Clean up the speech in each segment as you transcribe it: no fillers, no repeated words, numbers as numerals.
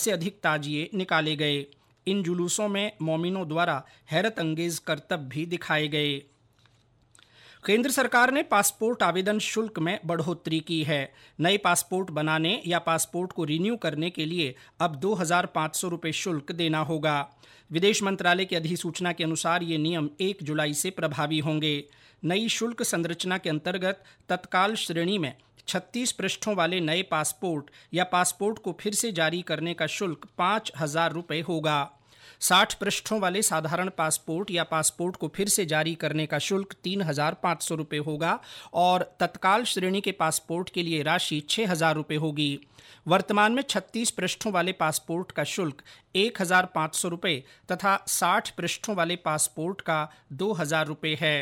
से अधिक ताजिए निकाले गए। इन जुलूसों में मोमिनों द्वारा हैरत अंगेज करतब भी दिखाए गए। केंद्र सरकार ने पासपोर्ट आवेदन शुल्क में बढ़ोतरी की है। नए पासपोर्ट बनाने या पासपोर्ट को रिन्यू करने के लिए अब 2,500 रुपये शुल्क देना होगा। विदेश मंत्रालय की अधिसूचना के अनुसार ये नियम 1 जुलाई से प्रभावी होंगे। नई शुल्क संरचना के अंतर्गत तत्काल श्रेणी में 36 पृष्ठों वाले नए पासपोर्ट या पासपोर्ट को फिर से जारी करने का शुल्क 5,000 रुपये होगा। 60 पृष्ठों वाले साधारण पासपोर्ट या पासपोर्ट को फिर से जारी करने का शुल्क 3,500 रुपये होगा और तत्काल श्रेणी के पासपोर्ट के लिए राशि 6,000 रुपये होगी। वर्तमान में 36 पृष्ठों वाले पासपोर्ट का शुल्क 1,500 रुपये तथा 60 पृष्ठों वाले पासपोर्ट का 2,000 रुपये है।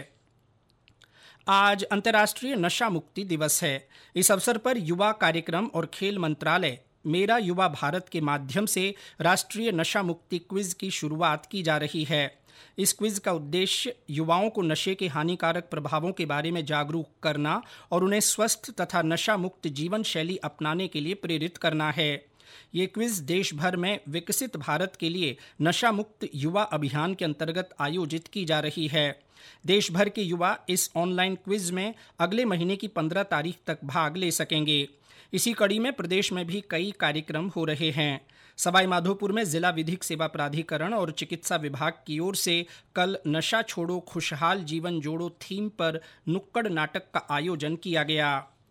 आज अंतर्राष्ट्रीय नशा मुक्ति दिवस है। इस अवसर पर युवा कार्यक्रम और खेल मंत्रालय मेरा युवा भारत के माध्यम से राष्ट्रीय नशा मुक्ति क्विज की शुरुआत की जा रही है। इस क्विज का उद्देश्य युवाओं को नशे के हानिकारक प्रभावों के बारे में जागरूक करना और उन्हें स्वस्थ तथा नशा मुक्त जीवन शैली अपनाने के लिए प्रेरित करना है। ये क्विज देश भर में विकसित भारत के लिए नशा मुक्त युवा अभियान के अंतर्गत आयोजित की जा रही है। देश भर के युवा इस ऑनलाइन क्विज में अगले महीने की 15 तारीख तक भाग ले सकेंगे। इसी कड़ी में प्रदेश में भी कई कार्यक्रम हो रहे हैं। सवाई माधोपुर में जिला विधिक सेवा प्राधिकरण और चिकित्सा विभाग की ओर से कल नशा छोड़ो खुशहाल जीवन जोड़ो थीम पर नुक्कड़ नाटक का आयोजन किया गया।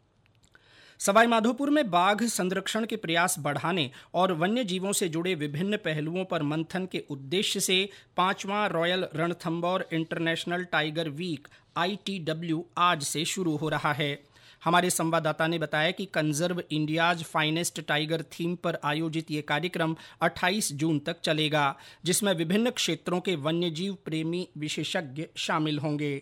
सवाई माधोपुर में बाघ संरक्षण के प्रयास बढ़ाने और वन्य जीवों से जुड़े विभिन्न पहलुओं पर मंथन के उद्देश्य से 5वां royal Ranthambore international tiger week ITW आज से शुरू हो रहा है। हमारे संवाददाता ने बताया कि conserve India's finest tiger theme पर आयोजित ये कार्यक्रम 28 जून तक चलेगा, जिसमें विभिन्न क्षेत्रों के वन्यजीव प्रेमी विशेषज्ञ शामिल होंगे।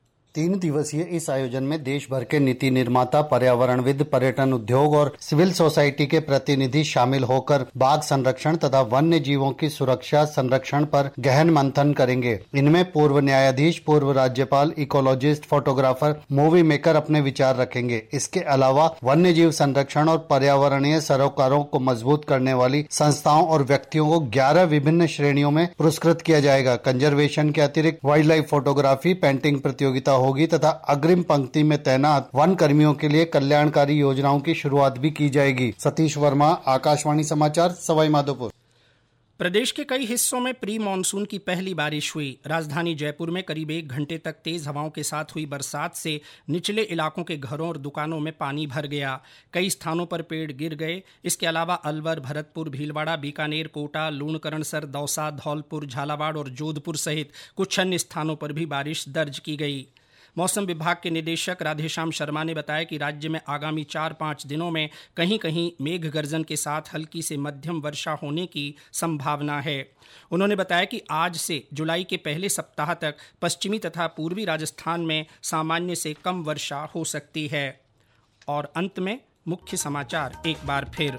3 दिवसीय इस आयोजन में देश भर के नीति निर्माता, पर्यावरणविद, पर्यटन उद्योग और सिविल सोसाइटी के प्रतिनिधि शामिल होकर बाघ संरक्षण तथा वन्य जीवों की सुरक्षा संरक्षण पर गहन मंथन करेंगे। इनमें पूर्व न्यायाधीश, पूर्व राज्यपाल, इकोलॉजिस्ट, फोटोग्राफर, मूवी मेकर अपने विचार रखेंगे। इसके अलावा वन्य जीव संरक्षण और पर्यावरणीय सरोकारों को मजबूत करने वाली संस्थाओं और व्यक्तियों को 11 विभिन्न श्रेणियों में पुरस्कृत किया जाएगा। कंजर्वेशन के अतिरिक्त वाइल्ड लाइफ फोटोग्राफी, पेंटिंग प्रतियोगिता होगी तथा अग्रिम पंक्ति में तैनात वन कर्मियों के लिए कल्याणकारी योजनाओं की शुरुआत भी की जाएगी। सतीश वर्मा, आकाशवाणी समाचार, सवाई माधोपुर। प्रदेश के कई हिस्सों में प्री मानसून की पहली बारिश हुई। राजधानी जयपुर में करीब 1 घंटे तक तेज हवाओं के साथ हुई बरसात से निचले इलाकों के घरों और दुकानों में पानी भर गया। कई स्थानों पर पेड़ गिर गए। इसके अलावा अलवर, भरतपुर, भीलवाड़ा, बीकानेर, कोटा, लूणकरणसर, दौसा, धौलपुर, झालावाड़ और जोधपुर सहित कुछ अन्य स्थानों पर भी बारिश दर्ज की गई। मौसम विभाग के निदेशक राधेश्याम शर्मा ने बताया कि राज्य में आगामी 4-5 दिनों में कहीं कहीं मेघ गर्जन के साथ हल्की से मध्यम वर्षा होने की संभावना है। उन्होंने बताया कि आज से जुलाई के पहले सप्ताह तक पश्चिमी तथा पूर्वी राजस्थान में सामान्य से कम वर्षा हो सकती है। और अंत में मुख्य समाचार एक बार फिर।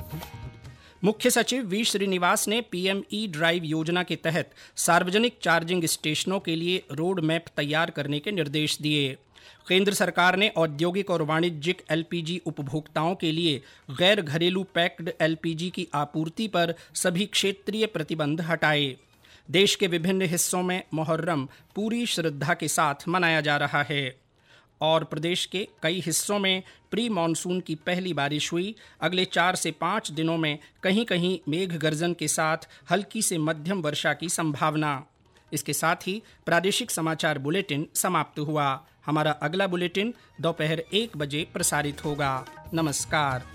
मुख्य सचिव वी श्रीनिवास ने PME ड्राइव योजना के तहत सार्वजनिक चार्जिंग स्टेशनों के लिए रोड मैप तैयार करने के निर्देश दिए। केंद्र सरकार ने औद्योगिक और वाणिज्यिक LPG उपभोक्ताओं के लिए गैर घरेलू पैक्ड LPG की आपूर्ति पर सभी क्षेत्रीय प्रतिबंध हटाए। देश के विभिन्न हिस्सों में मुहर्रम पूरी श्रद्धा के साथ मनाया जा रहा है और प्रदेश के कई हिस्सों में प्री मानसून की पहली बारिश हुई। अगले 4 से 5 दिनों में कहीं कहीं मेघ गर्जन के साथ हल्की से मध्यम वर्षा की संभावना। इसके साथ ही प्रादेशिक समाचार बुलेटिन समाप्त हुआ। हमारा अगला बुलेटिन दोपहर 1 बजे प्रसारित होगा। नमस्कार।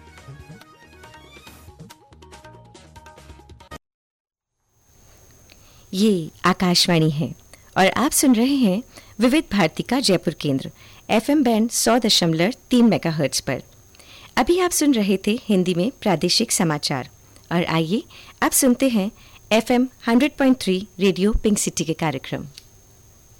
ये आकाशवाणी है और आप सुन रहे हैं विविध भारती का जयपुर केंद्र FM बैंड 100.3 मेगाहर्ट्ज पर। अभी आप सुन रहे थे हिंदी में प्रादेशिक समाचार और आइए अब सुनते हैं FM 100.3 रेडियो पिंक सिटी के कार्यक्रम।